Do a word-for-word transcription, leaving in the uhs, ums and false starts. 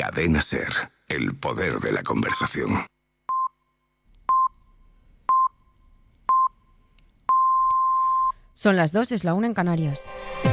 Cadena SER, el poder de la conversación. Son las dos, es la una en Canarias.